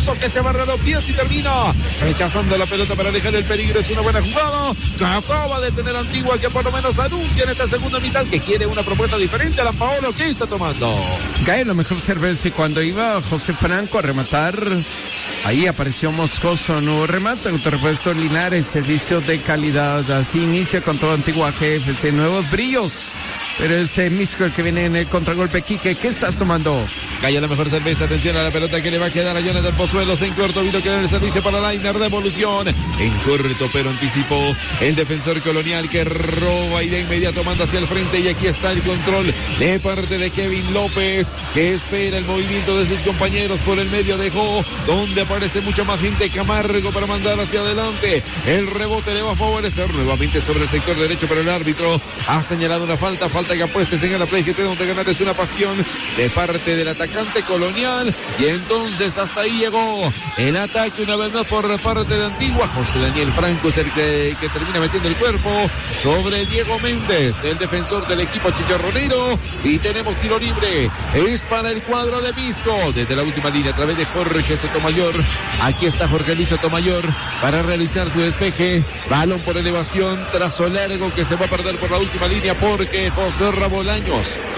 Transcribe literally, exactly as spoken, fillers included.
Mozo que se barra los pies y termina rechazando la pelota para alejar el peligro. Es una buena jugada que acaba de tener Antigua, que por lo menos anuncia en esta segunda mitad que quiere una propuesta diferente a la Paolo. ¿Qué está tomando? Cae lo mejor cerveza, y cuando iba José Franco a rematar, ahí apareció Moscoso, nuevo remate, autorepuesto Linares, servicio de calidad. Así inicia con todo Antigua G F C, nuevos brillos. Pero ese Misco el que viene en el contragolpe. Quique, ¿qué estás tomando? Calla la mejor cerveza, atención a la pelota que le va a quedar a Jonathan Pozuelos en corto, vino que el servicio para Lainer de evolución, en corto pero anticipó el defensor colonial que roba y de inmediato manda hacia el frente, y aquí está el control de parte de Kevin López, que espera el movimiento de sus compañeros por el medio de Jo, donde aparece mucha más gente. Camargo para mandar hacia adelante, el rebote le va a favorecer nuevamente sobre el sector derecho, pero el árbitro ha señalado una falta, falta que apueste, señala Play G T, donde ganar es una pasión de parte del atacante colonial, y entonces hasta ahí llegó el ataque una vez más por parte de Antigua. José Daniel Franco es el que, que termina metiendo el cuerpo sobre Diego Méndez, el defensor del equipo chicharronero, y tenemos tiro libre, es para el cuadro de Pisco, desde la última línea a través de Jorge Sotomayor. Aquí está Jorge Luis Sotomayor para realizar su despeje, balón por elevación, trazo largo que se va a perder por la última línea porque José Bolaños